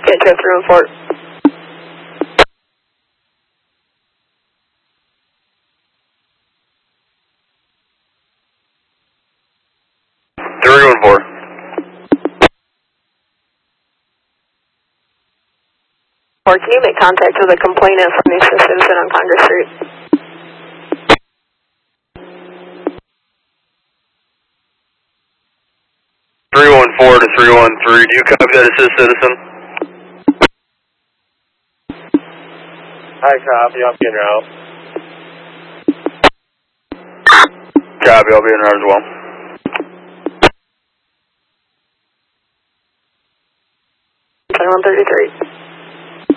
Get to 314. Or can you make contact with a complainant from the citizen on Congress Street? (314 to 313), do you copy that, assist citizen? Hi, copy, I'll be en route. Copy, I'll be en route as well. 133.